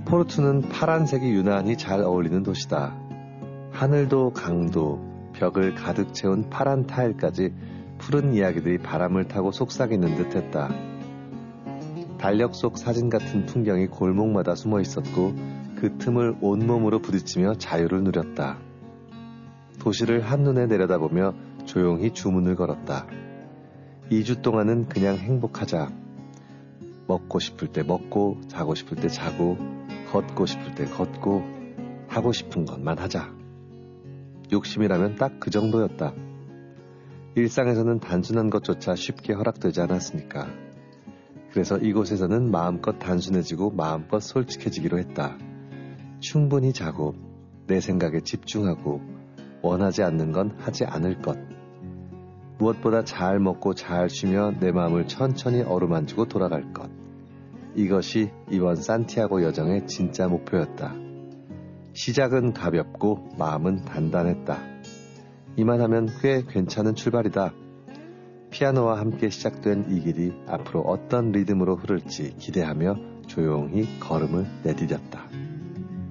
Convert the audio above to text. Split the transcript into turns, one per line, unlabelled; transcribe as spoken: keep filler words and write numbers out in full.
포르투는 파란색이 유난히 잘 어울리는 도시다. 하늘도 강도, 벽을 가득 채운 파란 타일까지 푸른 이야기들이 바람을 타고 속삭이는 듯했다. 달력 속 사진 같은 풍경이 골목마다 숨어 있었고 그 틈을 온몸으로 부딪히며 자유를 누렸다. 도시를 한눈에 내려다보며 조용히 주문을 걸었다. 이 주 동안은 그냥 행복하자. 먹고 싶을 때 먹고, 자고 싶을 때 자고, 걷고 싶을 때 걷고, 하고 싶은 것만 하자. 욕심이라면 딱 그 정도였다. 일상에서는 단순한 것조차 쉽게 허락되지 않았으니까. 그래서 이곳에서는 마음껏 단순해지고 마음껏 솔직해지기로 했다. 충분히 자고, 내 생각에 집중하고, 원하지 않는 건 하지 않을 것. 무엇보다 잘 먹고 잘 쉬며 내 마음을 천천히 어루만지고 돌아갈 것. 이것이 이번 산티아고 여정의 진짜 목표였다. 시작은 가볍고 마음은 단단했다. 이만하면 꽤 괜찮은 출발이다. 피아노와 함께 시작된 이 길이 앞으로 어떤 리듬으로 흐를지 기대하며 조용히 걸음을 내디뎠다.